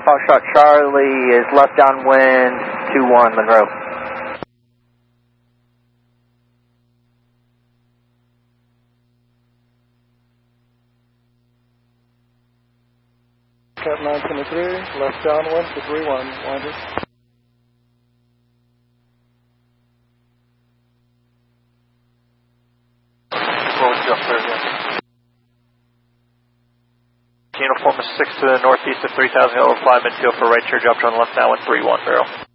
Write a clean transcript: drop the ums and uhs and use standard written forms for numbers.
Foxtrot Charlie is left downwind 21 Monroe. Cap 923, left downwind to 31, winders. Roll just there again. Uniform is 6 to the northeast of 3000, yellow 5 midfield for right, change up on left now, 31 barrel.